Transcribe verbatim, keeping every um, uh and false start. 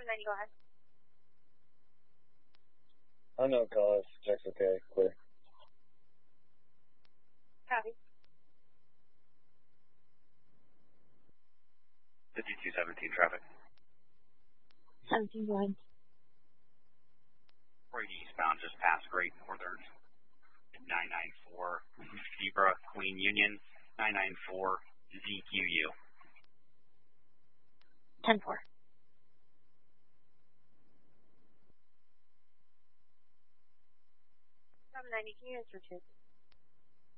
seven ninety, go ahead. Unknown cause, check's okay, clear. Copy. fifty-two seventeen traffic. seventeen, go ahead. Right eastbound, just past Great Northern. nine nine four Zebra Queen Union, nine nine four Z Q U. ten four. seven ninety, can you answer two?